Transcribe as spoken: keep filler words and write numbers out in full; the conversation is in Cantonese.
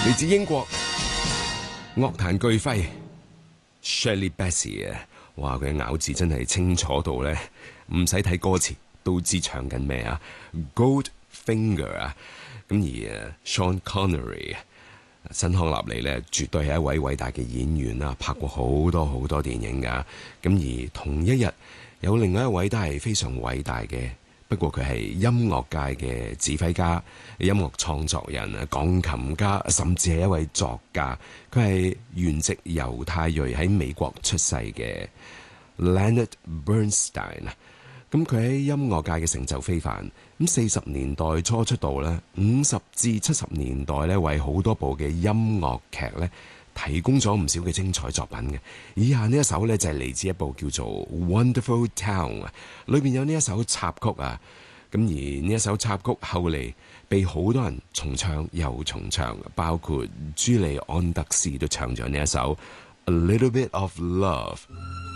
嚟自英國樂壇巨輝 Shirley Bassey 啊，哇！佢嘅咬字真係清楚到咧，唔使睇歌詞都知唱緊咩啊 ！Goldfinger 啊，咁而啊 Sean Connery 辛康納利咧，絕對係一位偉大嘅演員啦，拍過好多好多電影噶。咁而同一日有另外一位都係非常偉大嘅。不過佢係音樂界嘅指揮家、音樂創作人啊、鋼琴家，甚至係一位作家。佢係原籍猶太裔喺美國出世嘅 Leonard Bernstein 啊。咁佢喺音樂界嘅成就非凡。咁四十年代初出道咧，五十至七十年代咧，為好多部嘅音樂劇咧提供咗唔少嘅精彩作品嘅。以下呢一首呢，就係嚟自一部叫做《Wonderful Town》啊，裏面有呢一首插曲啊。咁而呢一首插曲後嚟被好多人重唱又重唱，包括朱利安德斯都唱咗呢一首《A Little Bit of Love》。